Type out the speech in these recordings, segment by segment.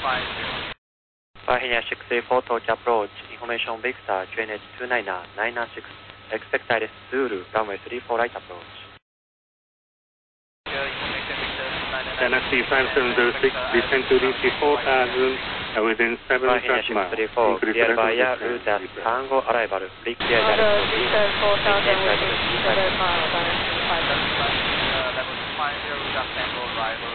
Bahia 634 torch approach, information Victor, GNH 29996, expect direct Zulu, runway 34 right approach. Galaxy 5706, descend to DC 4000, within 7 Bahia 634, clear via route as Tango arrival, pre clear direct to Victor 4000 within 7 miles, level 50, route as Tango arrival,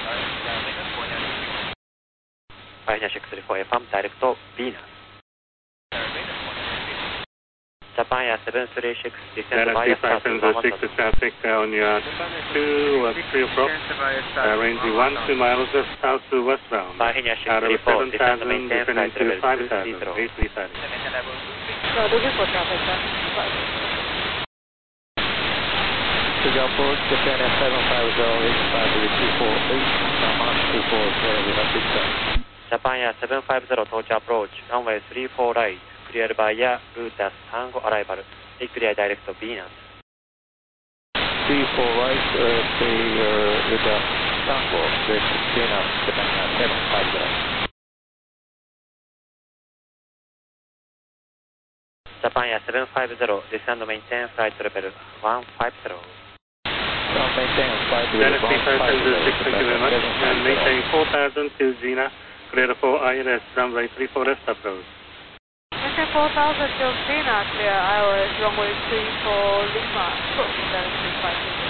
Bahia 634 FM, direct to Venus. Japan Air 736, descend Galaxy via start 5706 to traffic on your 3 o'clock, range 2 miles south to westbound. Bahia Out of 634, descend 7,000, maintain descending flight to level 5,000, 230. 830. No, looking for traffic, sir. To the approach, Japan Air 750, expand to 248, March 24, we have Victor. Japan Air 750 torch approach, runway 34 right, clear via route as Tango arrival, pre clear direct to Venus. 34 right, stay with the Tango, direct to Venus, Japan Air 750. Japan Air 750, descend maintain flight level 150. Maintain flight level Galaxy 5706, thank you very much. And maintain 4000 to Gina, clear for ILS, runway 34 left approach. Maintain 4000 to Vina, clear ILS, runway 34 Lima, approach Galaxy 5.